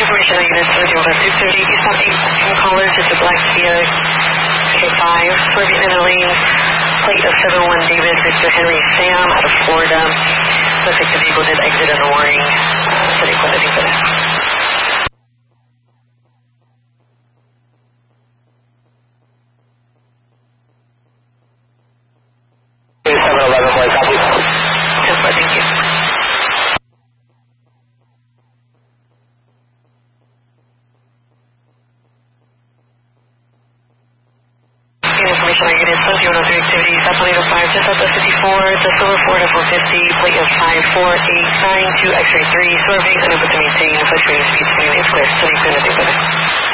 Information on units 250, Eastbound 8 callers, it's a black Kia K5, swerving in a lane, plate of 71 David Victor Henry Sam out of Florida. Looks like the vehicle did exit in the warning, so they put it in. 711, boy, copy. 10-4, thank you. Information on units 103 activity, Sapalito 5, just outside 54, the silver Ford F-150, plate of 54892, X-ray 3, swerving, unable to maintain, fluctuating speed, 28 square, 20 minutes.